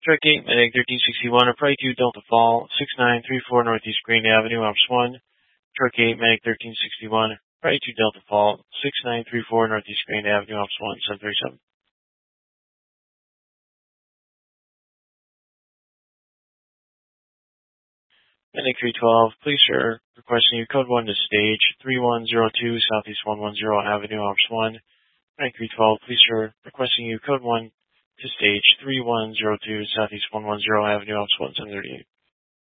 Truck 8, Medic 1361, Upright 2, Delta Fall, 6934 Northeast Green Avenue, Ops 1. Truck 8, Medic 1361, Upright 2, Delta Fall, 6934 Northeast Green Avenue, Ops 1, 737. Medic 312, police are requesting you code 1 to stage 3102 Southeast 110 Avenue, Ops 1. Medic 312, police are requesting you code 1 to stage 3102 Southeast 110 Avenue, Ops 1, 738.